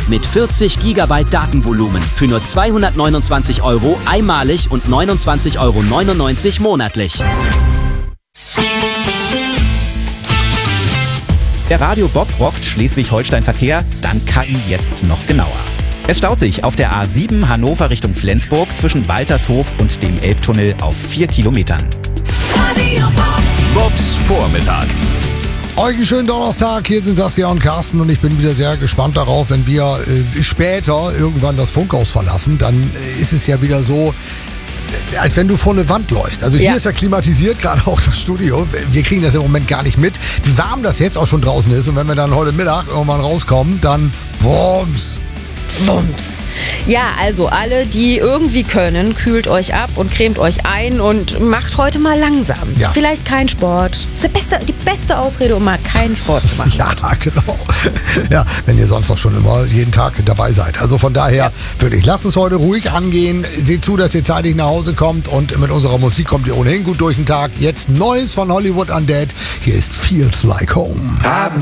mit 40 GB Datenvolumen für nur 229 € einmalig und 29,99 € monatlich. Der Radio Bob rockt Schleswig-Holstein Verkehr, dann KI jetzt noch genauer. Es staut sich auf der A7 Hannover Richtung Flensburg zwischen Waltershof und dem Elbtunnel auf 4 Kilometern. Radio Bob. Bobs Vormittag. Euch einen schönen Donnerstag, hier sind Saskia und Carsten und ich bin wieder sehr gespannt darauf, wenn wir später irgendwann das Funkhaus verlassen, dann ist es ja wieder so, als wenn du vor eine Wand läufst. Also hier ist ja klimatisiert, gerade auch das Studio. Wir kriegen das im Moment gar nicht mit, wie warm das jetzt auch schon draußen ist. Und wenn wir dann heute Mittag irgendwann rauskommen, dann Wumms. Ja, also alle, die irgendwie können, kühlt euch ab und cremt euch ein und macht heute mal langsam. Ja. Vielleicht kein Sport. Das ist die beste Ausrede, um mal keinen Sport zu machen. Ja, genau. Ja, wenn ihr sonst auch schon immer jeden Tag dabei seid. Also von daher würde ich, lasst es heute ruhig angehen. Seht zu, dass ihr zeitig nach Hause kommt und mit unserer Musik kommt ihr ohnehin gut durch den Tag. Jetzt Neues von Hollywood Undead. Hier ist Feels Like Home.